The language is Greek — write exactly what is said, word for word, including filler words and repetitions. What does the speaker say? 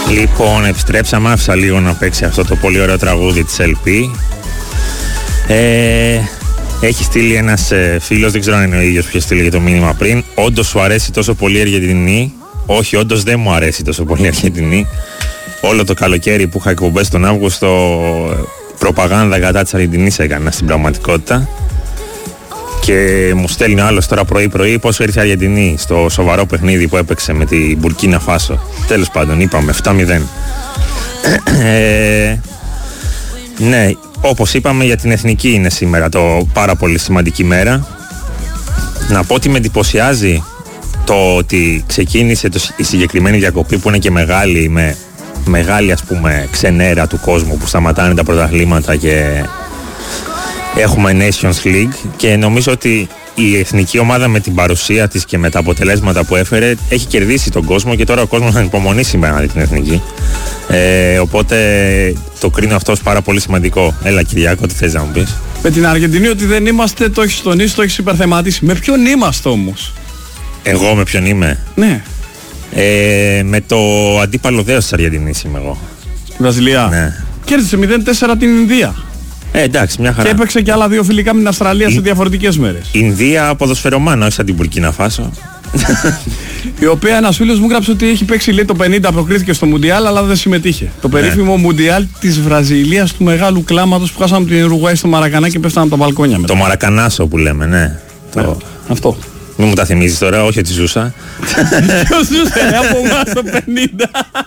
Λοιπόν, επιστρέψαμε, άφησα λίγο να παίξει αυτό το πολύ ωραίο τραγούδι της ελ πι. Ε, έχει στείλει ένας ε, φίλος, δεν ξέρω αν είναι ο ίδιος που είχε στείλει για το μήνυμα πριν. Όντως σου αρέσει τόσο πολύ η Αργεντινή? Όχι, όντως δεν μου αρέσει τόσο πολύ η Αργεντινή. Όλο το καλοκαίρι που είχα εκπομπές τον Αύγουστο, προπαγάνδα κατά της Αργεντινής έκανα στην πραγματικότητα. Και μου στέλνει ο άλλος τώρα πρωί-πρωί πόσο ήρθε η Αργεντινή στο σοβαρό παιχνίδι που έπαιξε με την Μπουρκίνα Φάσο. Τέλος πάντων, είπαμε επτά μηδέν. ε, ναι, όπως είπαμε, για την εθνική είναι σήμερα το πάρα πολύ σημαντική μέρα. Να πω ότι με εντυπωσιάζει το ότι ξεκίνησε το, η συγκεκριμένη διακοπή που είναι και μεγάλη, με μεγάλη ας πούμε ξενέρα του κόσμου που σταματάνε τα πρωταθλήματα και έχουμε Nations League, και νομίζω ότι η εθνική ομάδα με την παρουσία της και με τα αποτελέσματα που έφερε έχει κερδίσει τον κόσμο, και τώρα ο κόσμος ανυπομονεί σήμερα να δει την εθνική. Ε, οπότε το κρίνω αυτό ως πάρα πολύ σημαντικό. Έλα Κυριάκο, τι θες να μου πεις? Με την Αργεντινή ότι δεν είμαστε, το έχεις τονίσει, το έχεις υπερθεματίσει. Με ποιον είμαστε όμως? Εγώ με ποιον είμαι? Ναι. Ε, με το αντίπαλο δέος της Αργεντινής είμαι εγώ. Βραζιλία. Ναι. Κέρδισε μηδέν τέσσερα την Ινδία. Ε, εντάξει, μια χαρά. Και έπαιξε και άλλα δύο φιλικά με την Αυστραλία Η... σε διαφορετικές μέρες. Ινδία ποδοσφαιρομάνα, όχι σαν την Μπουρκίνα Φάσο. Η οποία ένας φίλος μου γράψε ότι έχει παίξει, λέει, το πενήντα, προκρίθηκε στο Μουντιάλ, αλλά δεν συμμετείχε. Το περίφημο ναι. Μουντιάλ της Βραζιλίας, του μεγάλου κλάματος που χάσαμε την Ουρουγουάη στο Μαρακανά και πέφτανε από τα μπαλκόνια μετά. Το Μαρακανάσο που λέμε, ναι. ναι. Το... Αυτό. Μην μου τα θυμίζεις τώρα, όχι ότι ζούσα. Ποιος ζούσε από εμάς το πενήντα?